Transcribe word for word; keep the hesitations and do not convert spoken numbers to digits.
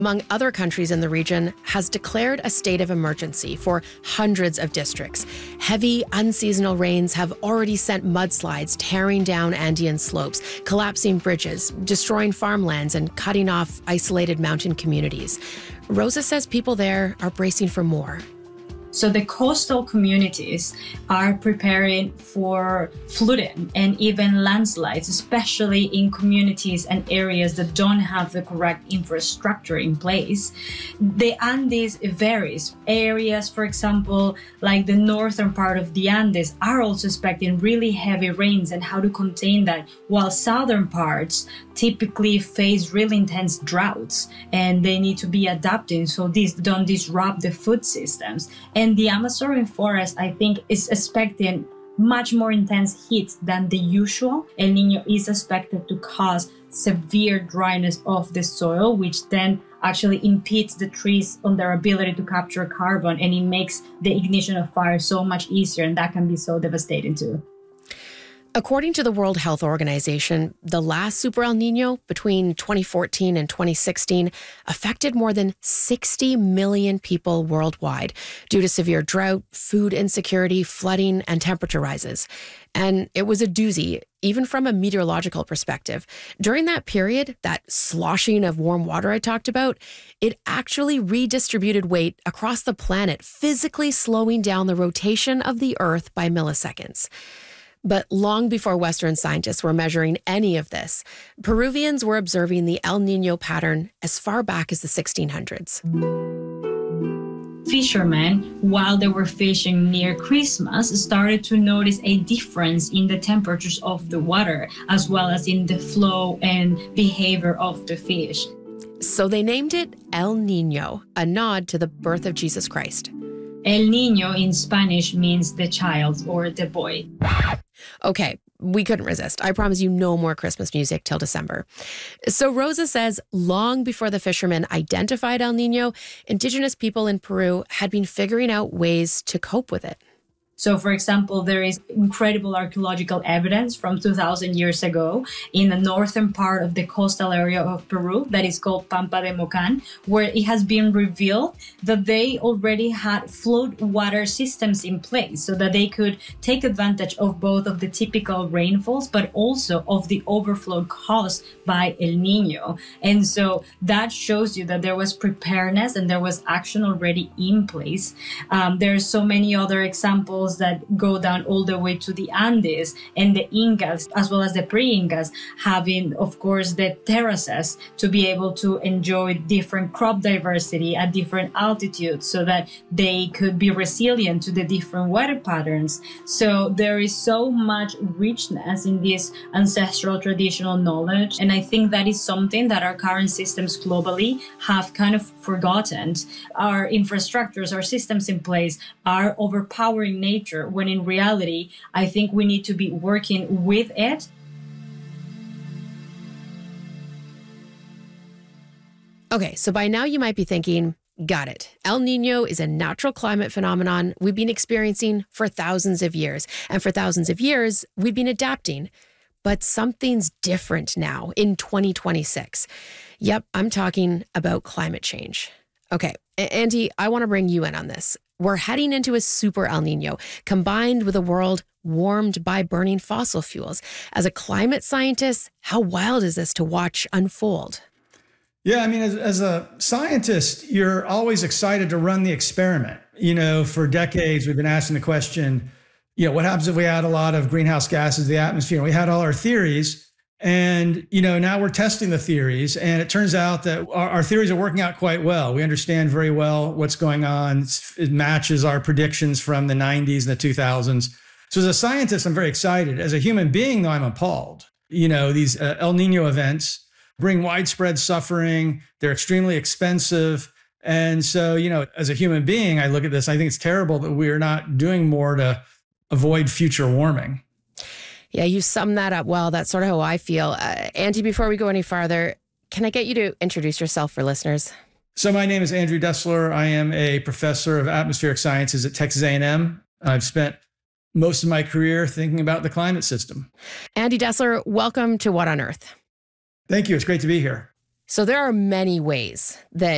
among other countries in the region, has declared a state of emergency for hundreds of districts. Heavy, unseasonal rains have already sent mudslides tearing down Andean slopes, collapsing bridges, destroying farmlands, and cutting off isolated mountain communities. Rosa says people there are bracing for more. So the coastal communities are preparing for flooding and even landslides, especially in communities and areas that don't have the correct infrastructure in place. The Andes varies. Areas, for example, like the northern part of the Andes are also expecting really heavy rains and how to contain that, while southern parts typically face really intense droughts and they need to be adapting so these don't disrupt the food systems. And the Amazon forest, I think, is expecting much more intense heat than the usual. El Niño is expected to cause severe dryness of the soil, which then actually impedes the trees on their ability to capture carbon, and it makes the ignition of fire so much easier, and that can be so devastating too. According to the World Health Organization, the last Super El Niño between twenty fourteen and twenty sixteen affected more than sixty million people worldwide due to severe drought, food insecurity, flooding, and temperature rises. And it was a doozy, even from a meteorological perspective. During that period, that sloshing of warm water I talked about, it actually redistributed weight across the planet, physically slowing down the rotation of the Earth by milliseconds. But long before Western scientists were measuring any of this, Peruvians were observing the El Niño pattern as far back as the sixteen hundreds. Fishermen, while they were fishing near Christmas, started to notice a difference in the temperatures of the water, as well as in the flow and behavior of the fish. So they named it El Niño, a nod to the birth of Jesus Christ. El Niño in Spanish means the child or the boy. Okay, we couldn't resist. I promise you no more Christmas music till December. So Rosa says long before the fishermen identified El Niño, indigenous people in Peru had been figuring out ways to cope with it. So, for example, there is incredible archaeological evidence from two thousand years ago in the northern part of the coastal area of Peru that is called Pampa de Mocan, where it has been revealed that they already had flood water systems in place so that they could take advantage of both of the typical rainfalls, but also of the overflow caused by El Niño. And so that shows you that there was preparedness and there was action already in place. Um, there are so many other examples that go down all the way to the Andes, and the Incas, as well as the pre-Incas, having, of course, the terraces to be able to enjoy different crop diversity at different altitudes so that they could be resilient to the different weather patterns. So there is so much richness in this ancestral traditional knowledge, and I think that is something that our current systems globally have kind of forgotten. Our infrastructures, our systems in place are overpowering nature, when in reality, I think we need to be working with it. Okay, so by now you might be thinking, got it. El Niño is a natural climate phenomenon we've been experiencing for thousands of years. And for thousands of years, we've been adapting. But something's different now in twenty twenty-six. Yep, I'm talking about climate change. Okay, Andy, I want to bring you in on this. We're heading into a super El Niño, combined with a world warmed by burning fossil fuels. As a climate scientist, how wild is this to watch unfold? Yeah, I mean, as, as a scientist, you're always excited to run the experiment. You know, for decades, we've been asking the question, you know, what happens if we add a lot of greenhouse gases to the atmosphere? We had all our theories. And, you know, now we're testing the theories, and it turns out that our, our theories are working out quite well. We understand very well what's going on. It matches our predictions from the nineties and the two thousands. So as a scientist, I'm very excited. As a human being, though, I'm appalled. You know, these uh, El Niño events bring widespread suffering. They're extremely expensive. And so, you know, as a human being, I look at this, I think it's terrible that we are not doing more to avoid future warming. Yeah, you sum that up well. That's sort of how I feel. Uh, Andy, before we go any farther, can I get you to introduce yourself for listeners? So my name is Andrew Dessler. I am a professor of atmospheric sciences at Texas A and M. I've spent most of my career thinking about the climate system. Andy Dessler, welcome to What on Earth. Thank you. It's great to be here. So there are many ways that